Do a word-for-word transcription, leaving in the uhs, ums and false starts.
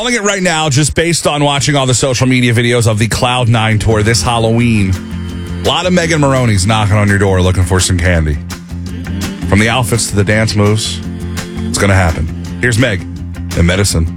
calling it right now just based on watching all the social media videos of the Cloud nine tour this Halloween. A lot of Megan Moroney's knocking on your door looking for some candy. From the outfits to the dance moves, it's going to happen. Here's Meg and Medicine.